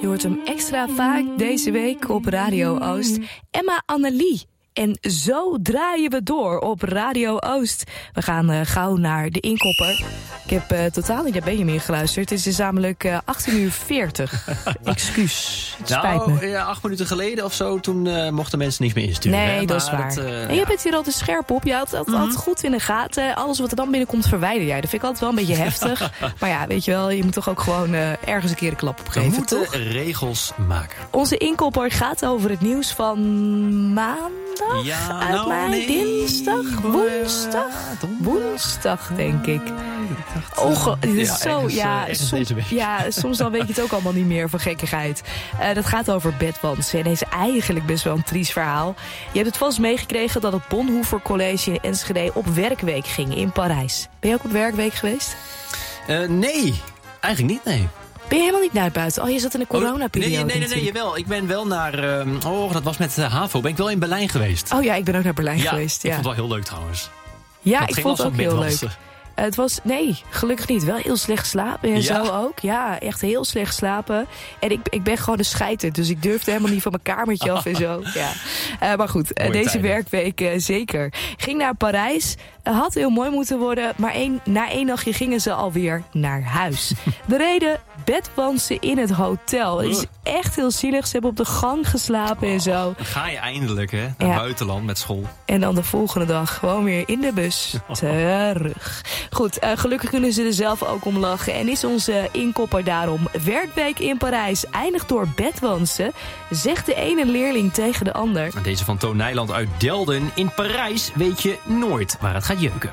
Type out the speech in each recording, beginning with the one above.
Je hoort hem extra vaak deze week op Radio Oost. Emma Annelie. En zo draaien we door op Radio Oost. We gaan gauw naar de inkopper. Ik heb totaal niet naar Benjamin geluisterd. Het is dus namelijk 18:40. Excuus, het spijt me. Ja, 8 minuten geleden of zo, toen mochten mensen niks meer insturen. Nee, dat is waar. En je bent hier altijd scherp op. Je had het altijd goed in de gaten. Alles wat er dan binnenkomt verwijder jij. Dat vind ik altijd wel een beetje heftig. Maar ja, weet je wel, je moet toch ook gewoon ergens een keer een klap op geven. We moeten toch? Regels maken. Onze inkopper gaat over het nieuws van maandag. Ja, dinsdag, woensdag, denk ik. Dit is zo, soms dan weet je het ook allemaal niet meer van gekkigheid. Dat gaat over bedwansen. En deze is eigenlijk best wel een triest verhaal. Je hebt het vast meegekregen dat het Bonhoeffer College in Enschede op werkweek ging in Parijs. Ben je ook op werkweek geweest? Nee, eigenlijk niet, nee. Ben je helemaal niet naar buiten? Oh, je zat in de coronaperiode. Nee, jawel. Ik ben wel naar... dat was met de HAVO. Ben ik wel in Berlijn geweest. Oh ja, ik ben ook naar Berlijn geweest. Ja, ik vond het wel heel leuk trouwens. Ja, ik vond het ook heel leuk. Het was, gelukkig niet. Wel heel slecht slapen en zo ook. Ja, echt heel slecht slapen. En ik ben gewoon een scheiter, dus ik durfde helemaal niet van mijn kamertje af en zo. Ja. Maar goed, deze werkweek zeker. Ging naar Parijs. Had heel mooi moeten worden, maar na 1 nachtje gingen ze alweer naar huis. De reden, bedwansen in het hotel. Het is echt heel zielig. Ze hebben op de gang geslapen en zo. Dan ga je eindelijk naar buitenland met school. En dan de volgende dag gewoon weer in de bus terug. Goed, gelukkig kunnen ze er zelf ook om lachen. En is onze inkopper daarom werkweek in Parijs eindigt door bedwansen, zegt de ene leerling tegen de ander. Deze van Toon Nijland uit Delden. In Parijs weet je nooit waar het gaat jeuken.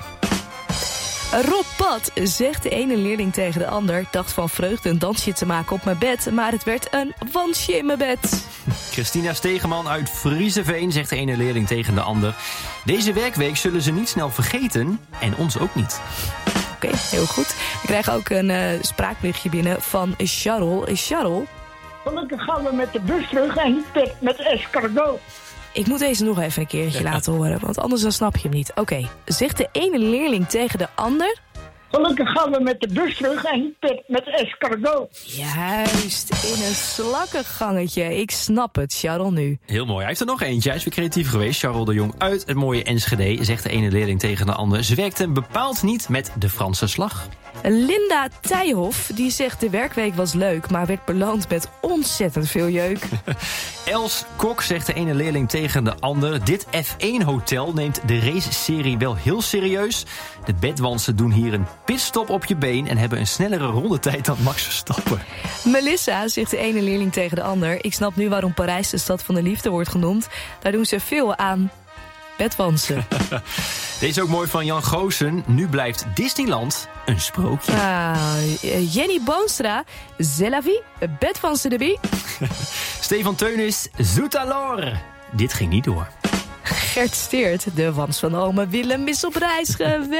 Rob Pat, zegt de ene leerling tegen de ander, dacht van vreugde een dansje te maken op mijn bed, maar het werd een wansje in mijn bed. Christina Stegeman uit Vriezeveen, zegt de ene leerling tegen de ander. Deze werkweek zullen ze niet snel vergeten en ons ook niet. Oké, heel goed. We krijgen ook een spraakberichtje binnen van Charles. Charles? Gelukkig gaan we met de bus terug en niet met escargot. Ik moet deze nog even een keertje laten horen, want anders dan snap je hem niet. Oké, zegt de ene leerling tegen de ander. Gelukkig gaan we met de bus terug en niet met escargot. Juist, in een slakkengangetje. Ik snap het, Charles nu. Heel mooi. Hij heeft er nog eentje. Hij is weer creatief geweest. Charles de Jong uit het mooie Enschede, zegt de ene leerling tegen de ander. Ze werkte bepaald niet met de Franse slag. Linda Tijhoff, die zegt de werkweek was leuk, maar werd beloond met ontzettend veel jeuk. Els Kok, zegt de ene leerling tegen de ander. Dit F1-hotel neemt de race-serie wel heel serieus. De bedwansen doen hier een pitstop op je been en hebben een snellere rondetijd dan Max Verstappen. Melissa, zegt de ene leerling tegen de ander. Ik snap nu waarom Parijs de stad van de liefde wordt genoemd. Daar doen ze veel aan bedwansen. Deze is ook mooi van Jan Goosen. Nu blijft Disneyland een sprookje. Jenny Boonstra, c'est la vie, bedwansen de bie. Stefan Teunis, zoet alors. Dit ging niet door. Gert Steert, de wans van ome Willem is op reis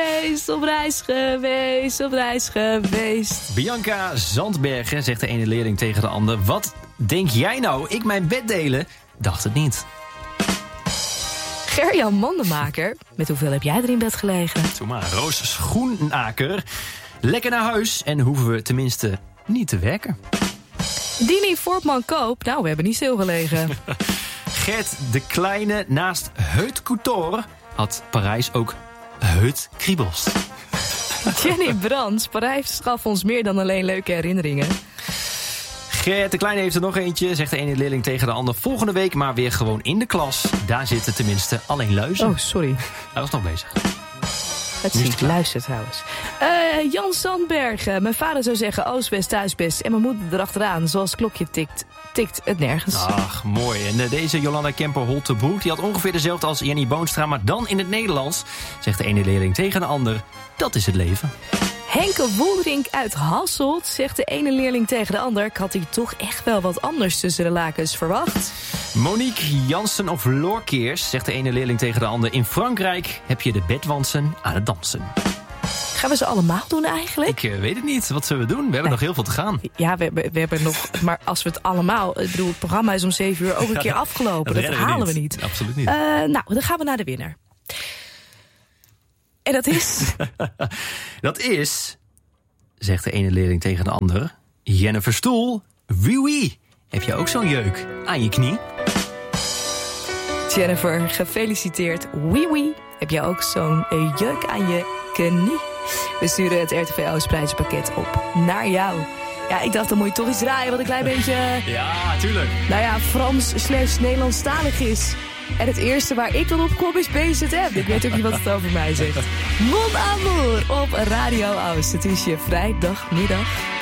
geweest. Bianca Zandbergen, zegt de ene leerling tegen de ander. Wat denk jij nou, ik mijn bed delen? Dacht het niet. Gerjan Mandenmaker, met hoeveel heb jij er in bed gelegen? Doe maar, Roos Schoenaker. Lekker naar huis en hoeven we tenminste niet te werken. Dini Voortman Koop, nou we hebben niet stilgelegen. Gert de Kleine, naast Heut Couture had Parijs ook Heut Kriebels. Jenny Brands, Parijs gaf ons meer dan alleen leuke herinneringen. Gert de Kleine heeft er nog eentje, zegt de ene leerling tegen de ander. Volgende week maar weer gewoon in de klas. Daar zitten tenminste alleen luizen. Oh, sorry. Hij was nog bezig. Het is niet luisteren trouwens. Jan Sandberg, mijn vader zou zeggen oost-west, thuis-best. En mijn moeder erachteraan, zoals het klokje tikt het nergens. Ach, mooi. En deze Jolanda Kemper-Holtebroek, die had ongeveer dezelfde als Jenny Boonstra, maar dan in het Nederlands, zegt de ene leerling tegen de ander. Dat is het leven. Henke Woldrink uit Hasselt, zegt de ene leerling tegen de ander. Ik had hier toch echt wel wat anders tussen de lakens verwacht. Monique Jansen of Loorkeers, zegt de ene leerling tegen de ander. In Frankrijk heb je de bedwansen aan het dansen. Gaan we ze allemaal doen eigenlijk? Ik weet het niet. Wat zullen we doen? We hebben nog heel veel te gaan. Ja, we hebben nog... Maar als we het allemaal... Ik bedoel, het programma is om 7 uur ook een keer afgelopen. Dat halen we niet. Absoluut niet. Nou, dan gaan we naar de winnaar. En dat is... Dat is, zegt de ene leerling tegen de ander, Jennifer Stoel, oui oui. Heb je ook zo'n jeuk aan je knie? Jennifer, gefeliciteerd. Oui. Heb jij ook zo'n jeuk aan je knie? We sturen het RTV Oost prijzenpakket op naar jou. Ja, ik dacht, dan moet je toch iets draaien wat een klein beetje... Ja, tuurlijk. Nou ja, Frans/Nederlandstalig is. En het eerste waar ik dan op kom is BZM. Ik weet ook niet wat het over mij zegt. Mon Amour op Radio Oost. Het is je vrijdagmiddag.